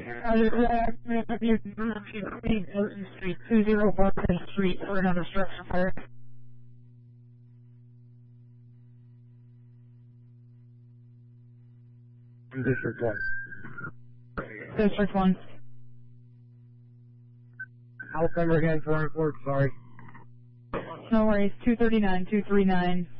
Hilton Street, 20 Barclay Street for another structure fire. District 1. District 1. House number again, 404, sorry. No worries, 239, 239.